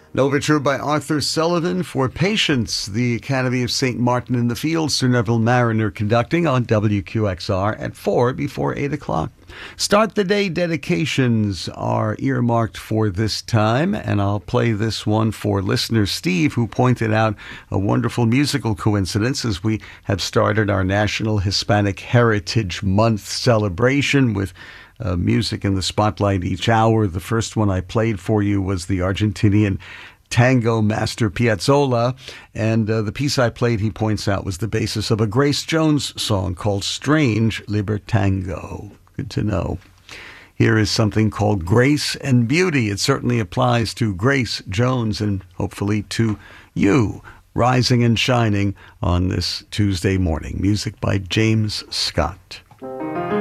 An overture by Arthur Sullivan for Patience, the Academy of St. Martin in the Fields, Sir Neville Mariner conducting on WQXR at 4 before 8 o'clock. Start the day dedications are earmarked for this time, and I'll play this one for listener Steve, who pointed out a wonderful musical coincidence as we have started our National Hispanic Heritage Month celebration with music in the spotlight each hour. The first one I played for you was the Argentinian tango master Piazzolla, and the piece I played, he points out, was the basis of a Grace Jones song called Strange Libertango. Good to know. Here is something called Grace and Beauty. It certainly applies to Grace Jones and hopefully to you, rising and shining on this Tuesday morning. Music by James Scott.